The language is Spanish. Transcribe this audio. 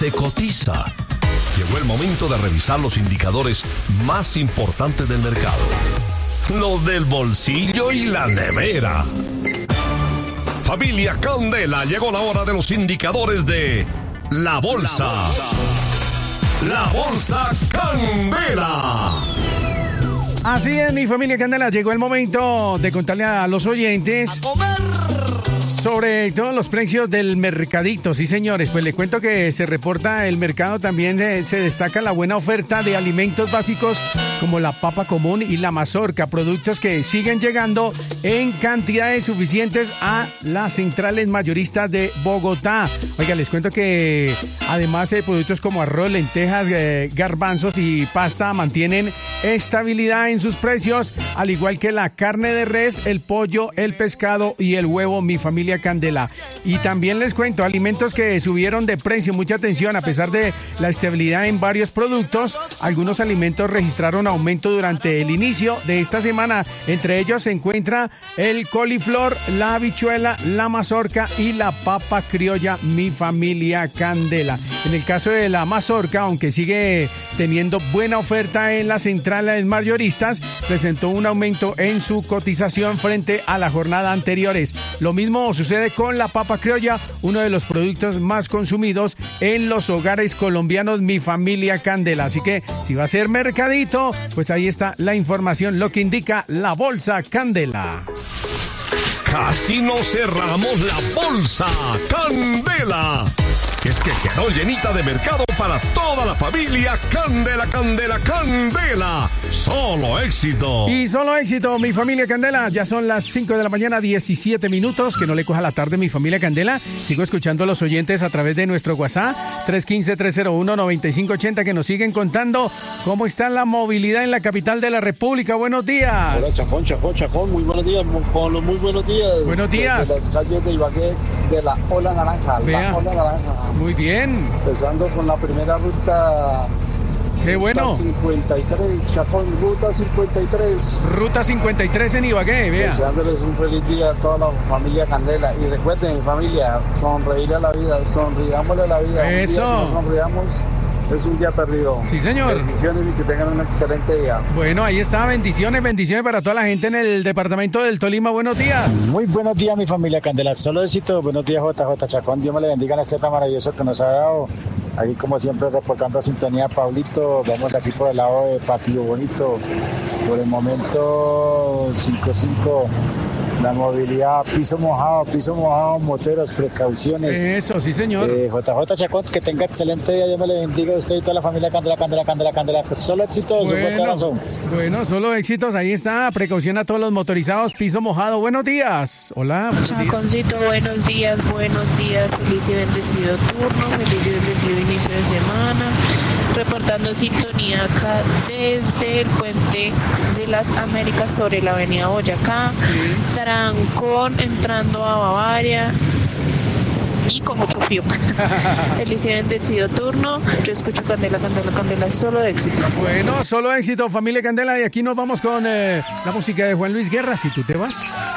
se cotiza. Llegó el momento de revisar los indicadores más importantes del mercado. Los del bolsillo y la nevera. Familia Candela, llegó la hora de los indicadores de la bolsa. La bolsa Candela. Así es, mi familia Candela, llegó el momento de contarle a los oyentes sobre todos los precios del mercadito. Sí, señores, pues le cuento que se reporta el mercado, también se destaca la buena oferta de alimentos básicos como la papa común y la mazorca, productos que siguen llegando en cantidades suficientes a las centrales mayoristas de Bogotá. Oiga, les cuento que además de productos como arroz, lentejas, garbanzos y pasta mantienen estabilidad en sus precios, al igual que la carne de res, el pollo, el pescado y el huevo, mi familia Candela. Y también les cuento alimentos que subieron de precio, mucha atención, a pesar de la estabilidad en varios productos, algunos alimentos registraron aumento durante el inicio de esta semana. Entre ellos se encuentra el coliflor, la habichuela, la mazorca y la papa criolla, mi familia Candela. En el caso de la mazorca, aunque sigue teniendo buena oferta en las centrales mayoristas, presentó un aumento en su cotización frente a la jornada anteriores. Lo mismo sucede con la papa criolla, uno de los productos más consumidos en los hogares colombianos, mi familia Candela. Así que si va a ser mercadito, pues ahí está la información, lo que indica la bolsa Candela. Casi no cerramos la bolsa Candela. Es que quedó llenita de mercado para toda la familia Candela, Candela, Candela. Solo éxito. Y solo éxito, mi familia Candela. Ya son las 5 de la mañana, 17 minutos. Que no le coja la tarde, mi familia Candela. Sigo escuchando a los oyentes a través de nuestro WhatsApp 315-301-9580 que nos siguen contando cómo está la movilidad en la capital de la República. Buenos días. Hola, Chacón. Muy buenos días, Pablo. Muy buenos días. Buenos días. De las calles de Ibagué, de la Ola Naranja. Vea. La Ola Naranja. Muy bien. Empezando con la primera ruta. Qué bueno. Ruta 53, Chacón, Ruta 53. Ruta 53 en Ibagué, vea. Deseándoles un feliz día a toda la familia Candela. Y recuerden, familia, sonreír a la vida, sonriámosle a la vida. Eso. Un día que no sonriamos es un día perdido. Sí, señor. Bendiciones y que tengan un excelente día. Bueno, ahí está, bendiciones para toda la gente en el departamento del Tolima. Buenos días. Muy buenos días, mi familia Candela. Solo éxito. Buenos días, JJ Chacón. Dios me le bendiga en este tan maravilloso que nos ha dado. Aquí, como siempre, reportando sintonía, Pablito. Vamos aquí por el lado de Patio Bonito. Por el momento, 5-5. La movilidad, piso mojado, moteros, precauciones. Eso, sí, señor. JJ Chacón, que tenga excelente día. Dios me le bendiga a usted y toda la familia Candela. Solo éxitos, un fuerte abrazo. Bueno, solo éxitos, ahí está. Precaución a todos los motorizados, piso mojado. Buenos días. Hola. Chaconcito, buenos días. Feliz y bendecido turno, feliz y bendecido inicio de semana. Reportando sintonía acá desde el puente de las Américas sobre la avenida Boyacá. Sí. Trancón entrando a Bavaria y con mucho frío. Feliz y bendecido turno. Yo escucho Candela, solo éxitos. Bueno, solo éxito, familia Candela. Y aquí nos vamos con la música de Juan Luis Guerra. Si tú te vas.